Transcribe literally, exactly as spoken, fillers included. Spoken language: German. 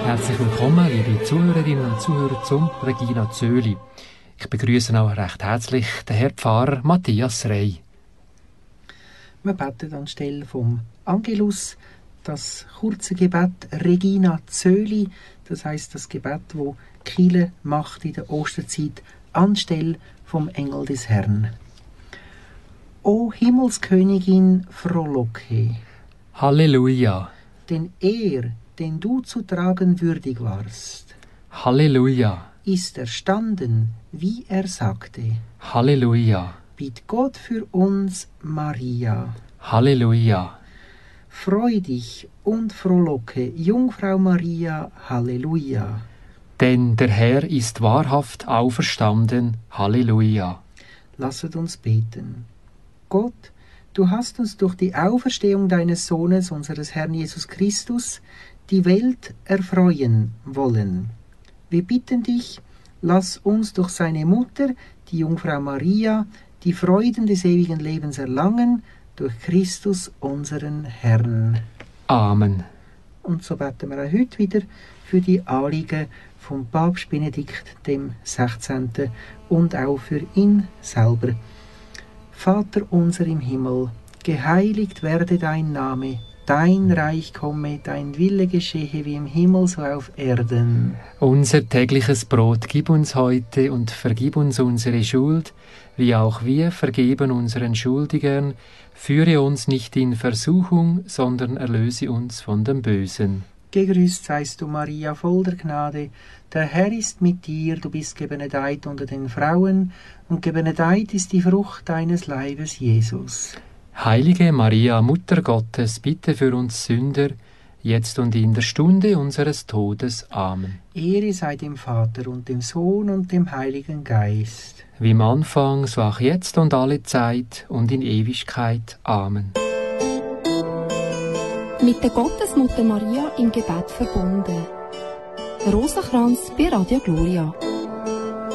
Herzlich willkommen, liebe Zuhörerinnen und Zuhörer, zum Regina Zöli. Ich begrüße auch recht herzlich den Herrn Pfarrer Matthias Rey. Wir beten anstelle vom Angelus das kurze Gebet Regina Zöli, das heißt das Gebet, wo die Kirche macht in der Osterzeit anstelle vom Engel des Herrn. O Himmelskönigin, frohlocke. Halleluja. Denn er, den du zu tragen würdig warst, Halleluja. ist erstanden, wie er sagte. Halleluja. Bitt Gott für uns, Maria. Halleluja. Freu dich und frohlocke, Jungfrau Maria. Halleluja. Denn der Herr ist wahrhaft auferstanden. Halleluja. Lasset uns beten. Gott, du hast uns durch die Auferstehung deines Sohnes, unseres Herrn Jesus Christus, die Welt erfreuen wollen. Wir bitten dich, lass uns durch seine Mutter, die Jungfrau Maria, die Freuden des ewigen Lebens erlangen, durch Christus unseren Herrn. Amen. Und so beten wir auch heute wieder für die Anliegen vom Papst Benedikt dem sechzehnten und auch für ihn selber. Vater unser im Himmel, geheiligt werde dein Name, dein Reich komme, dein Wille geschehe wie im Himmel so auf Erden. Unser tägliches Brot gib uns heute und vergib uns unsere Schuld, wie auch wir vergeben unseren Schuldigern. Führe uns nicht in Versuchung, sondern erlöse uns von dem Bösen. Gegrüßt seist du, Maria, voll der Gnade. Der Herr ist mit dir, du bist gebenedeit unter den Frauen, und gebenedeit ist die Frucht deines Leibes, Jesus. Heilige Maria, Mutter Gottes, bitte für uns Sünder, jetzt und in der Stunde unseres Todes. Amen. Ehre sei dem Vater und dem Sohn und dem Heiligen Geist. Wie im Anfang, so auch jetzt und alle Zeit und in Ewigkeit. Amen. Mit der Gottesmutter Maria im Gebet verbunden. Rosenkranz bei Radio Gloria.